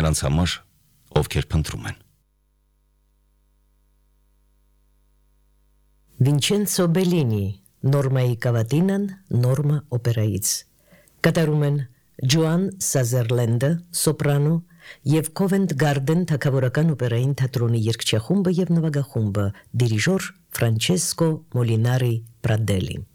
նրանց համար, ովքեր փնտրում են։ Վինչենցո Բելինի Նորմայի կավատինան Նորմա օպերայից կատարում են Ջոան Սազերլենդը սոպրանո եւ Covent Garden թագավորական օպերային թատրոնի երգչախումբը եւ նվագախումբը դիրիժոր Ֆրանչեսկո Մոլինարի Պրադելի